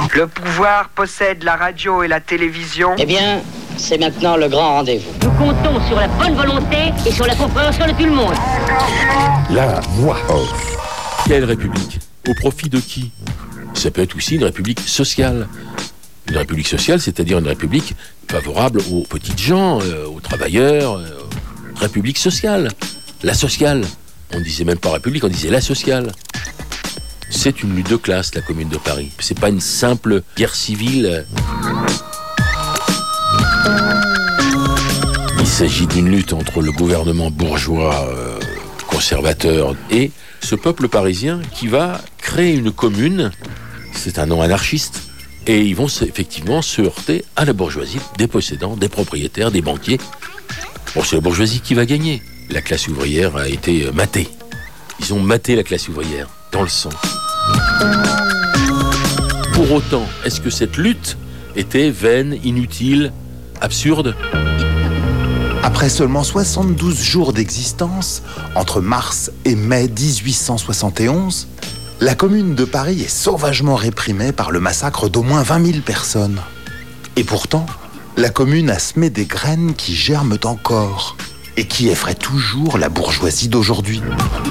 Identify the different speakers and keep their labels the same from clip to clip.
Speaker 1: Le pouvoir possède la radio et la télévision.
Speaker 2: Eh bien, c'est maintenant le grand rendez-vous.
Speaker 3: Nous comptons sur la bonne volonté et sur la compréhension de tout le monde.
Speaker 4: La voix off.
Speaker 5: Quelle république? Au profit de qui? Ça peut être aussi une république sociale. Une république sociale, c'est-à-dire une république favorable aux petites gens, aux travailleurs. République sociale. La sociale. On disait même pas république, on disait la sociale. C'est une lutte de classe, la Commune de Paris. C'est pas une simple guerre civile. Il s'agit d'une lutte entre le gouvernement bourgeois conservateur et ce peuple parisien qui va créer une commune. C'est un nom anarchiste. Et ils vont effectivement se heurter à la bourgeoisie, des possédants, des propriétaires, des banquiers. Bon, c'est la bourgeoisie qui va gagner. La classe ouvrière a été matée. Ils ont maté la classe ouvrière dans le sang. Pour autant, est-ce que cette lutte était vaine, inutile, absurde ?
Speaker 4: Après seulement 72 jours d'existence, entre mars et mai 1871, la Commune de Paris est sauvagement réprimée par le massacre d'au moins 20 000 personnes. Et pourtant, la Commune a semé des graines qui germent encore et qui effraient toujours la bourgeoisie d'aujourd'hui.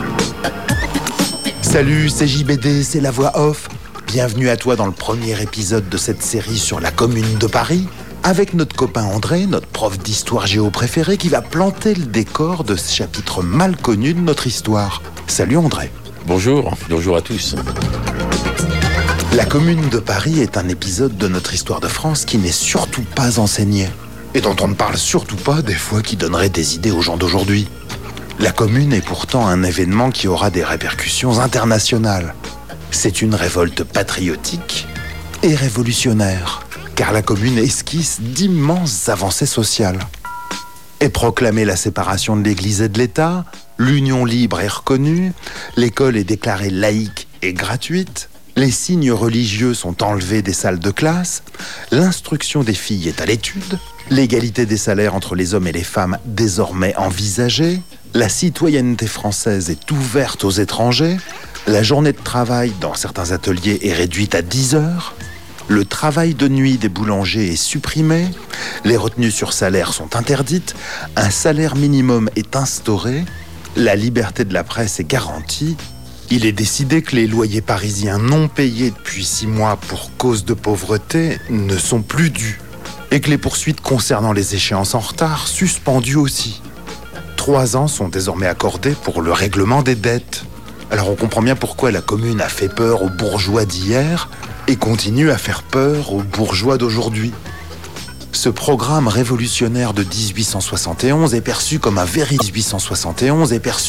Speaker 4: Salut, c'est JBD, c'est la voix off. Bienvenue à toi dans le premier épisode de cette série sur la Commune de Paris, avec notre copain André, notre prof d'histoire géo préféré, qui va planter le décor de ce chapitre mal connu de notre histoire. Salut André.
Speaker 5: Bonjour à tous.
Speaker 4: La Commune de Paris est un épisode de notre histoire de France qui n'est surtout pas enseigné, et dont on ne parle surtout pas des fois qui donnerait des idées aux gens d'aujourd'hui. La Commune est pourtant un événement qui aura des répercussions internationales. C'est une révolte patriotique et révolutionnaire, car la Commune esquisse d'immenses avancées sociales. Est proclamée la séparation de l'Église et de l'État, l'union libre est reconnue, l'école est déclarée laïque et gratuite, les signes religieux sont enlevés des salles de classe, l'instruction des filles est à l'étude, l'égalité des salaires entre les hommes et les femmes désormais envisagée, la citoyenneté française est ouverte aux étrangers, la journée de travail dans certains ateliers est réduite à 10 heures, le travail de nuit des boulangers est supprimé, les retenues sur salaire sont interdites, un salaire minimum est instauré, la liberté de la presse est garantie. Il est décidé que les loyers parisiens non payés depuis 6 mois pour cause de pauvreté ne sont plus dus et que les poursuites concernant les échéances en retard suspendues aussi. 3 ans sont désormais accordés pour le règlement des dettes. Alors on comprend bien pourquoi la Commune a fait peur aux bourgeois d'hier et continue à faire peur aux bourgeois d'aujourd'hui. Ce programme révolutionnaire de 1871 est perçu comme un véritable 1871 est perçu